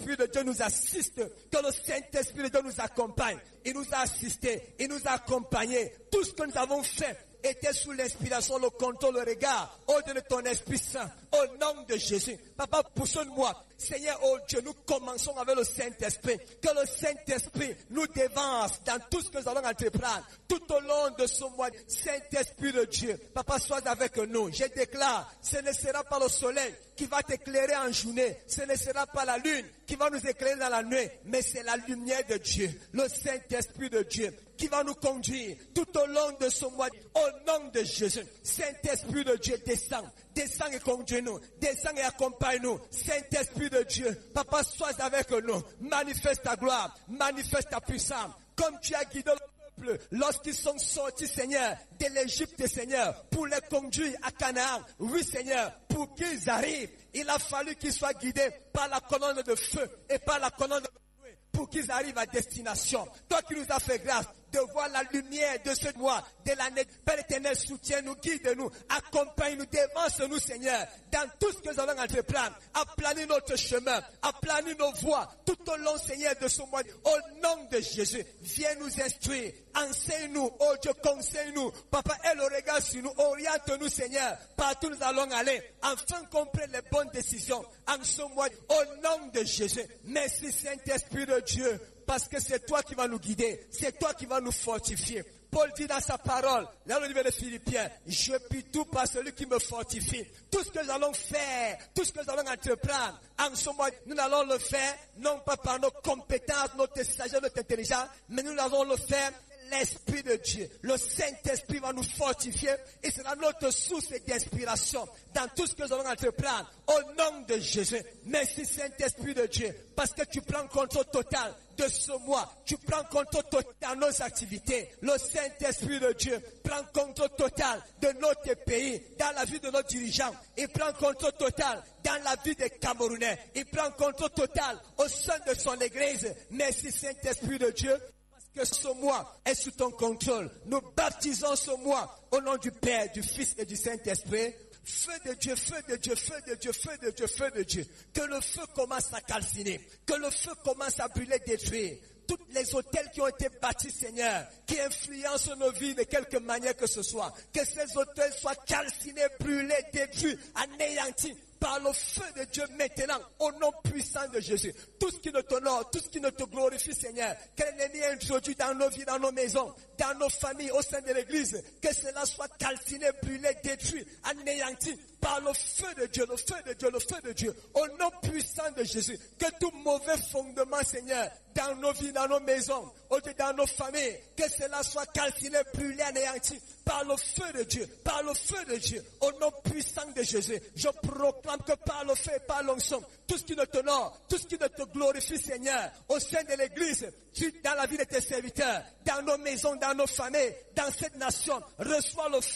Saint-Esprit de Dieu nous assiste, que le Saint-Esprit de Dieu nous accompagne. Il nous a assistés, il nous a accompagnés. Tout ce que nous avons fait était sous l'inspiration, le contrôle, le regard, au Dieu de ton Esprit Saint, au nom de Jésus. Papa, pousse-moi. Seigneur, oh Dieu, nous commençons avec le Saint-Esprit. Que le Saint-Esprit nous dévance dans tout ce que nous allons entreprendre, tout au long de ce mois. Saint-Esprit de Dieu, Papa, sois avec nous. Je déclare, ce ne sera pas le soleil qui va t'éclairer en journée, ce ne sera pas la lune qui va nous éclairer dans la nuit, mais c'est la lumière de Dieu, le Saint-Esprit de Dieu, qui va nous conduire tout au long de ce mois, au nom de Jésus. Saint-Esprit de Dieu, descends et conduis-nous, descends et accompagne-nous. Saint-Esprit de Dieu, Papa, sois avec nous, manifeste ta gloire, manifeste ta puissance, comme tu as guidé le peuple lorsqu'ils sont sortis, Seigneur, de l'Égypte, Seigneur, pour les conduire à Canaan. Oui, Seigneur, pour qu'ils arrivent, il a fallu qu'ils soient guidés par la colonne de feu et par la colonne de feu, pour qu'ils arrivent à destination. Toi qui nous as fait grâce de voir la lumière de ce mois, de l'année. Père éternel, soutiens-nous, guide-nous, accompagne-nous, devance-nous, Seigneur, dans tout ce que nous allons entreprendre. Aplane notre chemin, aplane nos voies, tout au long, Seigneur, de ce mois. Au nom de Jésus, viens nous instruire, enseigne-nous, oh Dieu, conseille-nous. Papa, aie le regard sur nous, oriente-nous, Seigneur, partout nous allons aller, afin qu'on prenne les bonnes décisions en ce mois. Au nom de Jésus, merci Saint-Esprit de Dieu, parce que c'est toi qui vas nous guider, c'est toi qui vas nous fortifier. Paul dit dans sa parole, dans le livre de Philippiens, je puis tout par celui qui me fortifie. Tout ce que nous allons faire, tout ce que nous allons entreprendre, en ce mois, nous allons le faire, non pas par nos compétences, notre sagesse, notre intelligence, mais nous allons le faire. L'Esprit de Dieu, le Saint-Esprit va nous fortifier et sera notre source d'inspiration dans tout ce que nous allons entreprendre. Au nom de Jésus, merci Saint-Esprit de Dieu, parce que tu prends contrôle total de ce mois. Tu prends contrôle total de nos activités. Le Saint-Esprit de Dieu prend contrôle total de notre pays, dans la vie de nos dirigeants. Il prend contrôle total dans la vie des Camerounais. Il prend contrôle total au sein de son Église. Merci Saint-Esprit de Dieu, que ce mois est sous ton contrôle. Nous baptisons ce mois au nom du Père, du Fils et du Saint-Esprit. Feu de Dieu, feu de Dieu, feu de Dieu, feu de Dieu, feu de Dieu. Que le feu commence à calciner. Que le feu commence à brûler, détruire. Toutes les hôtels qui ont été bâtis, Seigneur, qui influencent nos vies de quelque manière que ce soit. Que ces hôtels soient calcinés, brûlés, détruits, anéantis par le feu de Dieu maintenant, au nom puissant de Jésus. Tout ce qui ne t'honore, tout ce qui ne te glorifie, Seigneur, que l'ennemi ait introduit dans nos vies, dans nos maisons, dans nos familles, au sein de l'église, que cela soit calciné, brûlé, détruit, anéanti par le feu de Dieu, le feu de Dieu, le feu de Dieu, au nom puissant de Jésus. Que tout mauvais fondement, Seigneur, dans nos vies, dans nos maisons, dans nos familles, que cela soit calciné, brûlé, anéanti par le feu de Dieu, par le feu de Dieu, au nom puissant de Jésus. Je proclame que par le feu et par l'onction, tout ce qui ne t'honore, tout ce qui ne te glorifie, Seigneur, au sein de l'église, dans la vie de tes serviteurs, dans nos maisons, dans nos familles, dans cette nation, reçois le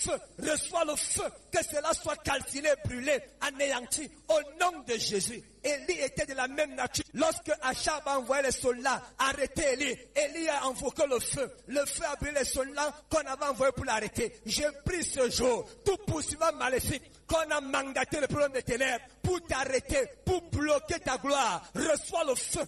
feu, que cela soit calciné, brûlé, anéanti, au nom de Jésus. Élie était de la même nature. Lorsque Achab a envoyé les soldats arrêter Élie, Élie a invoqué le feu a brûlé les soldats qu'on avait envoyés pour l'arrêter. J'ai pris ce jour, tout poursuivant maléfique qu'on a mandaté le problème des ténèbres pour t'arrêter, pour bloquer ta gloire. Reçois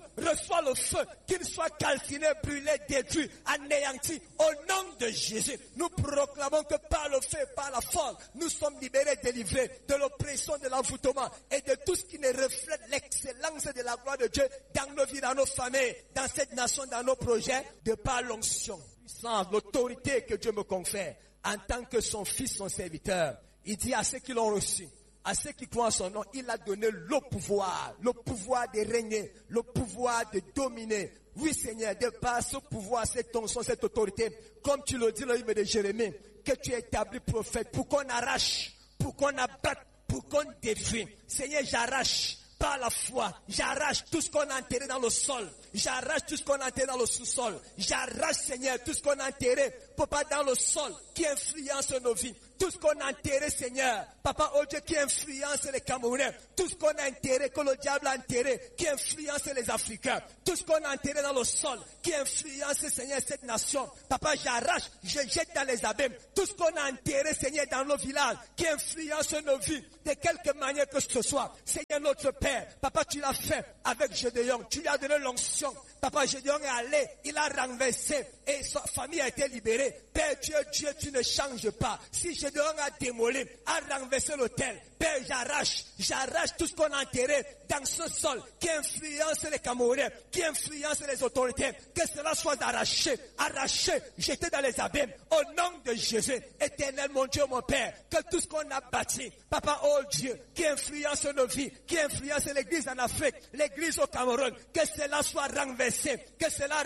le feu, qu'il soit calciné, brûlé, détruit, anéanti, au nom de Jésus. Nous proclamons que par le feu, par la force, nous sommes libérés, délivrés de l'oppression, de l'envoûtement et de tout ce qui ne reflète l'excellence de la gloire de Dieu dans nos vies, dans nos familles, dans cette nation, dans nos projets, de par l'onction, l'autorité que Dieu me confère en tant que son fils, son serviteur. Il dit à ceux qui l'ont reçu, à ceux qui croient en son nom, il a donné le pouvoir de régner, le pouvoir de dominer. Oui, Seigneur, de par ce pouvoir, cette onction, cette autorité, comme tu le dis dans le livre de Jérémie, que tu as établi prophète pour qu'on arrache, pour qu'on abatte, pour qu'on détruise. Seigneur, j'arrache. Par la foi, j'arrache tout ce qu'on a enterré dans le sol. J'arrache tout ce qu'on a enterré dans le sous-sol. J'arrache, Seigneur, tout ce qu'on a enterré, papa, dans le sol, qui influence nos vies. tout ce qu'on a enterré, Seigneur, Papa, oh Dieu, qui influence les Camerounais, tout ce qu'on a enterré, que le diable a enterré, qui influence les Africains, tout ce qu'on a enterré dans le sol, qui influence, Seigneur, cette nation, Papa, j'arrache, je jette dans les abîmes, tout ce qu'on a enterré, Seigneur, dans nos villages, qui influence nos vies, de quelque manière que ce soit, Seigneur notre Père, Papa, tu l'as fait avec Gédéon, tu lui as donné l'onction, Papa, Gédéon est allé, il a renversé, et sa famille a été libérée. Père, tu es Dieu, tu ne changes pas. Si Gédéon a démoli, a renversé l'autel, Père, j'arrache tout ce qu'on a enterré dans ce sol, qui influence les Camerounais, qui influence les autorités, que cela soit arraché, jeté dans les abîmes, au nom de Jésus, éternel mon Dieu, mon Père, que tout ce qu'on a bâti, Papa, oh Dieu, qui influence nos vies, qui influence l'église en Afrique, l'église au Cameroun, que cela soit renversé, que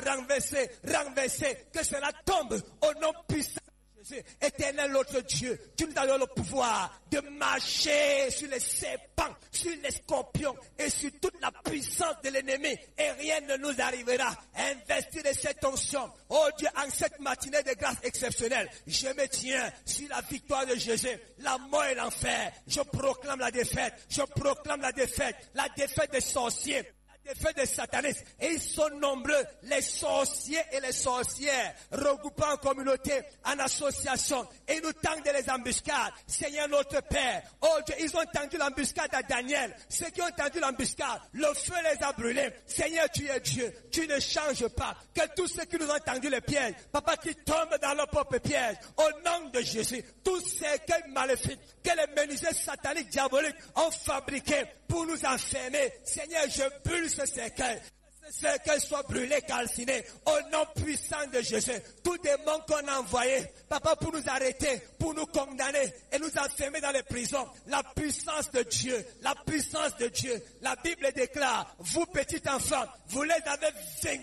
cela tombe au nom puissant. Éternel notre Dieu, tu nous as donné le pouvoir de marcher sur les serpents, sur les scorpions et sur toute la puissance de l'ennemi et rien ne nous arrivera. Investir de cette onction, oh Dieu, en cette matinée de grâce exceptionnelle, je me tiens sur la victoire de Jésus, la mort et l'enfer. Je proclame la défaite des sorciers, des faits des satanistes, et ils sont nombreux, les sorciers et les sorcières, regroupés en communauté, en association, et ils nous tendent des embuscades. Seigneur notre Père, oh Dieu, ils ont tendu l'embuscade à Daniel. Ceux qui ont tendu l'embuscade, le feu les a brûlés. Seigneur, tu es Dieu, tu ne changes pas. Que tous ceux qui nous ont tendu les pièges, Papa, qui tombent dans leur propre piège, au nom de Jésus, tous ces cercueils maléfiques que les menuisiers sataniques diaboliques ont fabriqués pour nous enfermer, Seigneur, je brûle ce cercueil. Ce cercueil soit brûlé, calciné, au nom puissant de Jésus. Tout démon qu'on a envoyé, Papa, pour nous arrêter, pour nous condamner et nous enfermer dans les prisons. La puissance de Dieu, la Bible déclare, vous petits enfants, vous les avez vaincus